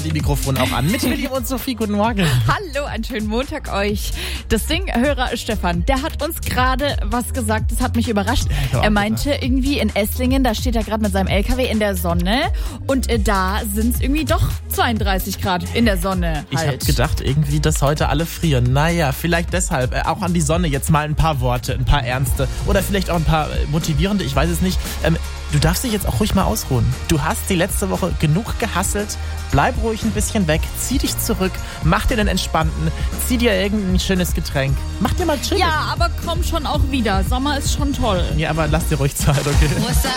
die Mikrofone auch an. Mit William und Sophie, guten Morgen. Hallo, einen schönen Montag euch. Das Ding-Hörer Stefan, der hat uns gerade was gesagt, das hat mich überrascht. Er meinte irgendwie in Esslingen, da steht er gerade mit seinem LKW in der Sonne und da sind es irgendwie doch 32 Grad in der Sonne. Ich habe gedacht irgendwie, dass heute alle frieren. Naja, vielleicht deshalb. Auch an die Sonne jetzt mal ein paar Worte, ein paar ernste oder vielleicht auch ein paar motivierende, ich weiß es nicht. Du darfst dich jetzt auch ruhig mal ausruhen. Du hast die letzte Woche genug gehasselt. Bleib ruhig ein bisschen weg, zieh dich zurück, mach dir den Entspannten, zieh dir irgendein schönes Getränk. Mach dir mal chillen. Ja, aber komm schon auch wieder. Sommer ist schon toll. Ja, aber lass dir ruhig Zeit, okay?